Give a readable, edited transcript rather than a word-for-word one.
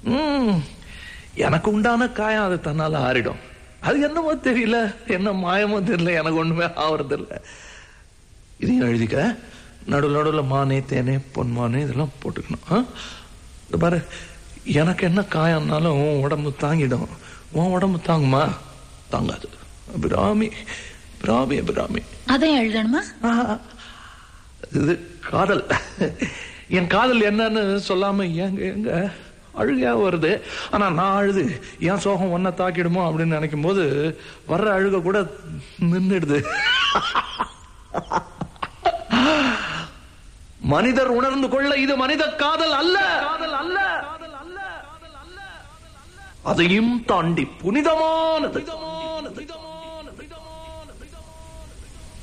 எனக்கு உண்டான காயம் அது தன்னால ஆறிடும். அது என்னமோ தெரியல, என்ன மாயமோ தெரியல, எனக்கு ஒண்ணுமே ஆவறது இல்லை. இதையும் எழுதிக்க. நடுவில் மானே தேனே பொன்மானே இதெல்லாம் போட்டுக்கணும். பாரு, எனக்கு என்ன காயம்னாலும் உன் உடம்பு தாங்கிடும். உன் உடம்பு தாங்குமா? தாங்காது. அபிராமி அபிராமி அபிராமி. அதையும் எழுதணுமா? இது காதல். என் காதல் என்னன்னு சொல்லாம எங்க அழுகையா வருது. ஆனா நான் அழுது என் சோகம் ஒன்ன தாக்கிடுமோ அப்படின்னு நினைக்கும் போது வர்ற அழுக கூட நின்றுடுது. மனிதர் உணர்ந்து கொள்ள இது மனித காதல் அல்ல, காதல் அல்ல, அதையும் தாண்டி புனிதமானது.